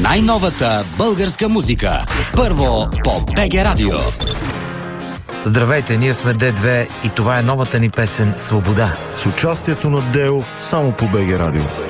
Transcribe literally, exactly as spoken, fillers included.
Най-новата българска музика. Първо по БГ Радио. Здравейте, ние сме Д две и това е новата ни песен «Свобода». С участието на Део само по БГ Радио.